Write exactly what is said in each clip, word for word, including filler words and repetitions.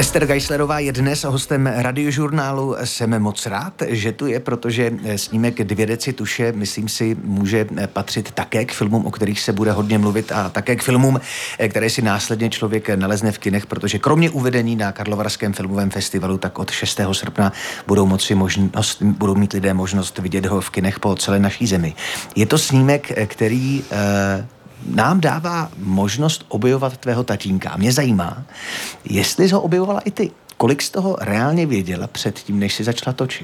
Ester Geislerová je dnes hostem Radiožurnálu. Jsem moc rád, že tu je, protože snímek Dvě deci tuše, myslím si, může patřit také k filmům, o kterých se bude hodně mluvit, a také k filmům, které si následně člověk nalezne v kinech, protože kromě uvedení na Karlovarském filmovém festivalu, tak od šestého srpna budou moci možnost, budou mít lidé možnost vidět ho v kinech po celé naší zemi. Je to snímek, který eh, nám dává možnost objevovat tvého tatínka. A mě zajímá, jestli jsi ho objevovala i ty. Kolik jsi toho reálně věděla předtím, než jsi začala točit?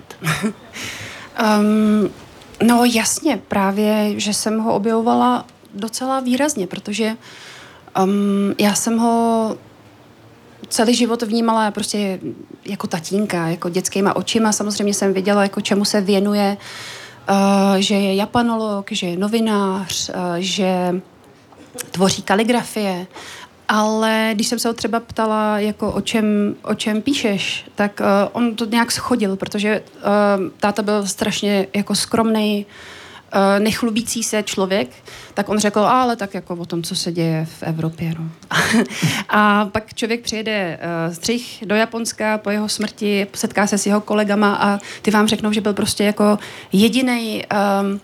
um, no jasně, právě, že jsem ho objevovala docela výrazně, protože um, já jsem ho celý život vnímala prostě jako tatínka, jako dětskýma očima. Samozřejmě jsem věděla, jako čemu se věnuje, uh, že je japanolog, že je novinář, uh, že tvoří kaligrafie, ale když jsem se ho třeba ptala, jako o čem, o čem píšeš, tak uh, on to nějak schodil, protože uh, táta byl strašně jako skromnej, uh, nechlubící se člověk, tak on řekl, ale tak jako o tom, co se děje v Evropě. No. A pak člověk přijede uh, střih do Japonska po jeho smrti, setká se s jeho kolegama a ty vám řeknou, že byl prostě jako jedinej um,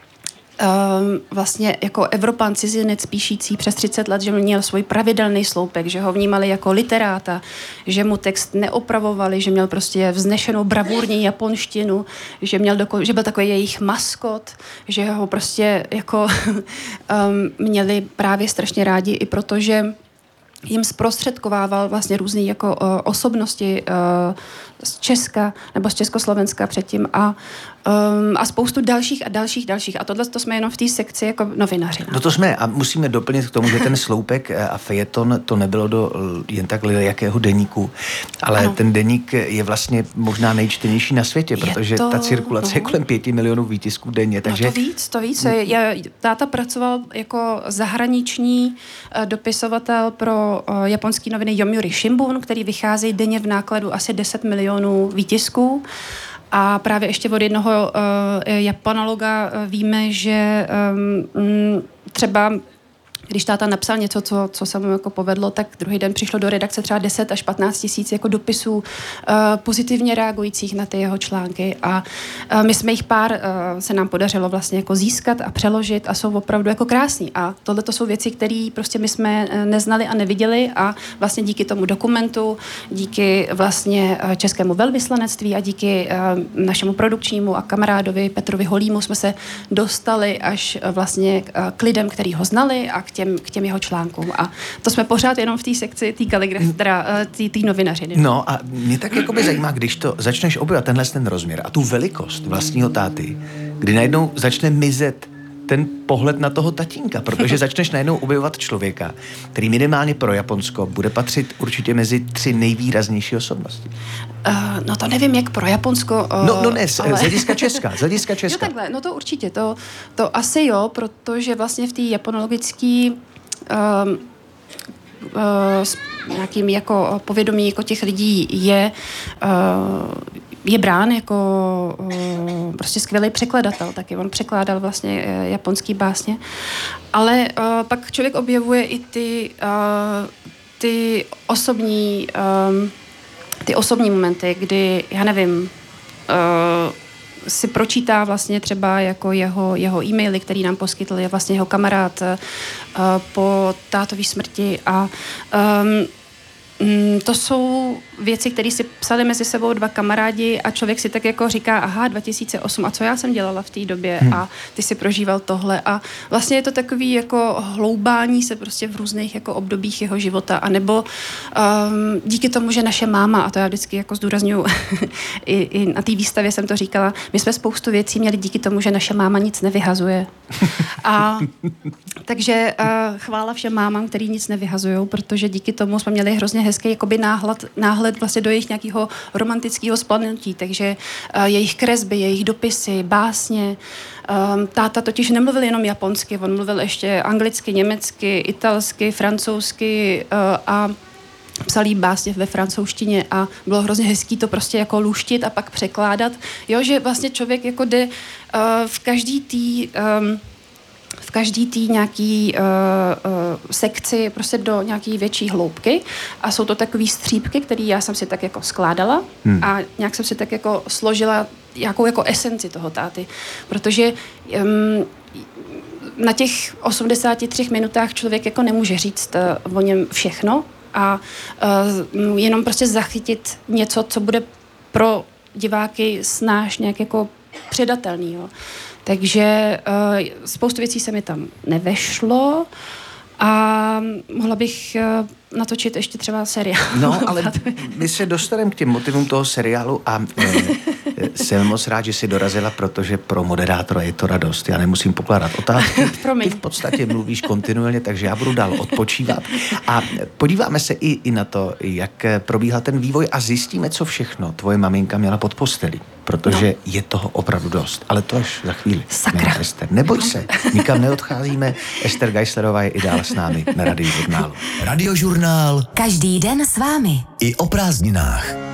Um, vlastně jako Evropan, cizinec píšící přes třicet let, že měl svůj pravidelný sloupek, že ho vnímali jako literáta, že mu text neopravovali, že měl prostě vznešenou bravurní japonštinu, že, měl doko- že byl takový jejich maskot, že ho prostě jako um, měli právě strašně rádi i proto, že jim zprostředkovával vlastně různé jako uh, osobnosti uh, z Česka nebo z Československa předtím a, um, a spoustu dalších a dalších, dalších. A tohle to jsme jenom v té sekci jako novinařina. No to jsme a musíme doplnit k tomu, že ten sloupek a fejeton to nebylo do jen tak jakého deníku, ale ano. Ten deník je vlastně možná nejčtenější na světě, protože to, ta cirkulace no. je kolem pěti milionů výtisků denně. Takže... No to víc, to víc. Já, táta pracoval jako zahraniční uh, dopisovatel pro uh, japonský noviny Yomiuri Shimbun, který vycházejí denně v nákladu asi deset milionů výtisků. A právě ještě od jednoho uh, japanologa uh, víme, že um, třeba když táta napsal něco, co, co se mu jako povedlo, tak druhý den přišlo do redakce třeba deset až patnáct tisíc jako dopisů uh, pozitivně reagujících na ty jeho články a uh, my jsme jich pár uh, se nám podařilo vlastně jako získat a přeložit a jsou opravdu jako krásný a tohle to jsou věci, které prostě my jsme neznali a neviděli a vlastně díky tomu dokumentu, díky vlastně uh, českému velvyslanectví a díky uh, našemu produkčnímu a kamarádovi Petrovi Holímu jsme se dostali až uh, vlastně uh, k lidem, který ho znali a k Těm, k těm jeho článkům. A to jsme pořád jenom v té sekci, té kaligrafie, teda té novinařiny. No a mě tak jakoby zajímá, když to začneš objevovat tenhle ten rozměr a tu velikost vlastního táty, kdy najednou začne mizet ten pohled na toho tatínka, protože začneš najednou objevovat člověka, který minimálně pro Japonsko bude patřit určitě mezi tři nejvýraznější osobnosti. Uh, no to nevím, jak pro Japonsko. Uh, no, no ne, ale... z hlediska Česka, z hlediska Česka. Jo, takhle, no to určitě, to, to asi jo, protože vlastně v té japonologické um, uh, nějakým jako povědomí jako těch lidí je uh, je brán jako uh, prostě skvělý překladatel, taky on překládal vlastně uh, japonský básně, ale uh, pak člověk objevuje i ty, uh, ty osobní um, ty osobní momenty, kdy, já nevím, uh, si pročítá vlastně třeba jako jeho, jeho e-maily, který nám poskytl, je vlastně jeho kamarád uh, po tátový smrti a um, Mm, to jsou věci, které si psali mezi sebou dva kamarádi a člověk si tak jako říká, aha, dva tisíce osm, a co já jsem dělala v té době hmm. a ty si prožíval tohle a vlastně je to takový jako hloubání se prostě v různých jako obdobích jeho života, anebo um, díky tomu, že naše máma, a to já vždycky jako zdůrazňuji, i, i na té výstavě jsem to říkala, my jsme spoustu věcí měli díky tomu, že naše máma nic nevyhazuje. A takže uh, chvála všem mámám, který nic nevyhazujou, protože díky tomu jsme měli hrozně hezký jakoby náhled, náhled vlastně do jejich nějakého romantického splanutí, takže uh, jejich kresby, jejich dopisy, básně. Um, táta totiž nemluvil jenom japonsky, on mluvil ještě anglicky, německy, italsky, francouzsky uh, a psal jí básně ve francouzštině a bylo hrozně hezký to prostě jako luštit a pak překládat. Jo, že vlastně člověk jako jde uh, v každý tý um, v každý tý nějaký uh, uh, sekci prostě do nějaký větší hloubky a jsou to takový střípky, které já jsem si tak jako skládala hmm. a nějak jsem si tak jako složila nějakou jako esenci toho táty, protože um, na těch osmdesáti třech minutách člověk jako nemůže říct uh, o něm všechno a uh, jenom prostě zachytit něco, co bude pro diváky snáš nějak jako předatelný. Jo. Takže uh, spoustu věcí se mi tam nevešlo a mohla bych uh, natočit ještě třeba seriál. No, ale my se dostaneme k těm motivům toho seriálu a e, jsem moc rád, že jsi dorazila, protože pro moderátora je to radost. Já nemusím pokládat otázky. Ty v podstatě mluvíš kontinuálně, takže já budu dál odpočívat. A podíváme se i, i na to, jak probíhal ten vývoj a zjistíme, co všechno tvoje maminka měla pod postelí. Protože no. je toho opravdu dost. Ale to až za chvíli. Sakra. Ester, neboj se, nikam neodcházíme. Ester Geislerová je i dál s námi na Radiožurnálu. Radiožurnál. Každý den s vámi. I o prázdninách.